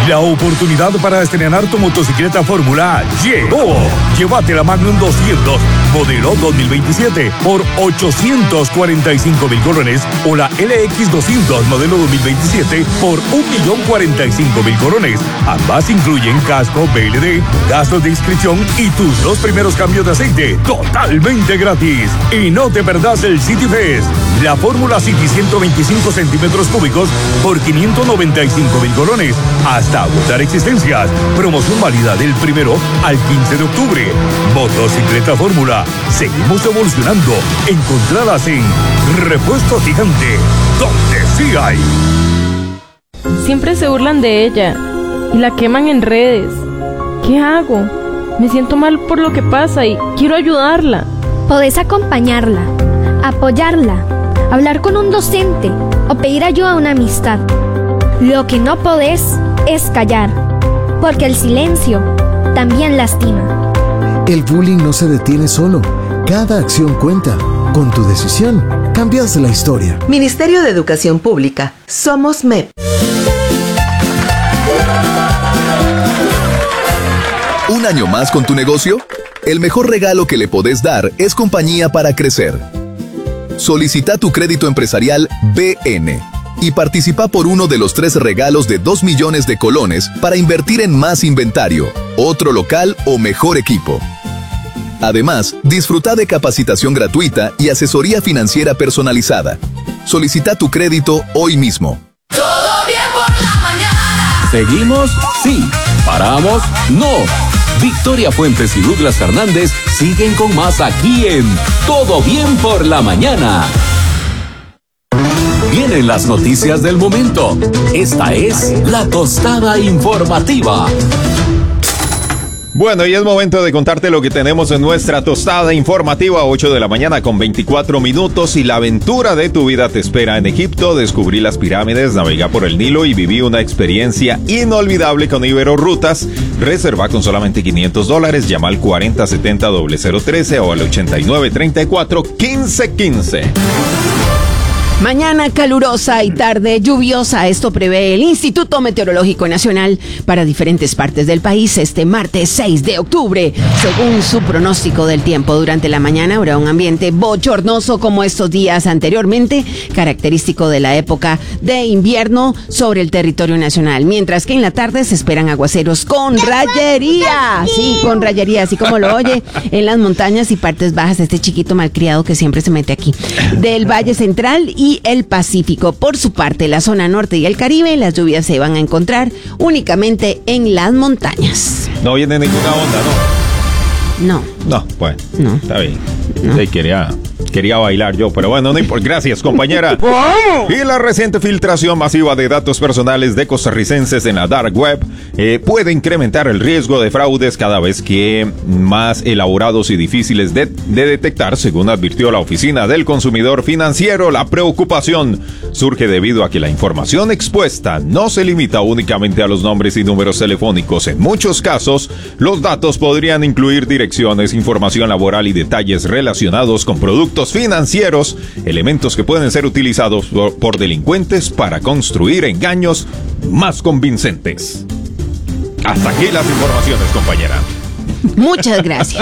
La oportunidad para estrenar tu motocicleta Fórmula llegó. Llévate la Magnum 200, modelo 2027, por 845,000 colones, o la LX 200, modelo 2027, por 1,045,000 colones. Ambas incluyen casco, BLD, gastos de inscripción y tus 2 primeros cambios de aceite totalmente gratis. Y no te perdás el City Fest, la Fórmula City 125 centímetros cúbicos por 595,000 colones. Hasta agotar existencias. Promoción válida del 1 al 15 de octubre. Motocicleta Fórmula. Seguimos evolucionando. Encontradas en Repuesto Gigante, donde sí hay. Siempre se burlan de ella y la queman en redes. ¿Qué hago? Me siento mal por lo que pasa y quiero ayudarla. Podés acompañarla, apoyarla, hablar con un docente o pedir ayuda a una amistad. Lo que no podés es callar, porque el silencio también lastima. El bullying no se detiene solo. Cada acción cuenta. Con tu decisión, cambias la historia. Ministerio de Educación Pública. Somos MEP. ¿Un año más con tu negocio? El mejor regalo que le podés dar es compañía para crecer. Solicita tu crédito empresarial BN y participa por uno de los 3 regalos de 2 millones de colones para invertir en más inventario, otro local o mejor equipo. Además, disfruta de capacitación gratuita y asesoría financiera personalizada. Solicita tu crédito hoy mismo. Todo bien por la mañana. ¿Seguimos? Sí. ¿Paramos? No. Victoria Fuentes y Douglas Fernández siguen con más aquí en Todo Bien por la Mañana. Vienen las noticias del momento. Esta es La Tostada Informativa. Bueno, y es momento de contarte lo que tenemos en nuestra tostada informativa, 8 de la mañana con 24 minutos, y la aventura de tu vida te espera en Egipto. Descubrí las pirámides, navegué por el Nilo y viví una experiencia inolvidable con Ibero Rutas. Reserva con solamente $500, llama al 4070-0013 o al 8934-1515. Mañana calurosa y tarde lluviosa, esto prevé el Instituto Meteorológico Nacional para diferentes partes del país este martes 6 de octubre. Según su pronóstico del tiempo, durante la mañana habrá un ambiente bochornoso como estos días anteriormente, característico de la época de invierno sobre el territorio nacional, mientras que en la tarde se esperan aguaceros con rayería, sí, con rayería, así como lo oye, en las montañas y partes bajas de este chiquito malcriado que siempre se mete aquí, del Valle Central y el Pacífico. Por su parte, la zona norte y el Caribe, las lluvias se van a encontrar únicamente en las montañas. No viene ninguna onda, ¿no? No. No, bueno, no. Está bien. No. Sí, quería bailar yo, pero bueno, no importa. Gracias, compañera. Y la reciente filtración masiva de datos personales de costarricenses en la dark web puede incrementar el riesgo de fraudes cada vez que más elaborados y difíciles de detectar, según advirtió la Oficina del Consumidor Financiero. La preocupación surge debido a que la información expuesta no se limita únicamente a los nombres y números telefónicos. En muchos casos, los datos podrían incluir direcciones, información laboral y detalles relacionados con productos financieros, elementos que pueden ser utilizados por delincuentes para construir engaños más convincentes. Hasta aquí las informaciones, compañera. Muchas gracias.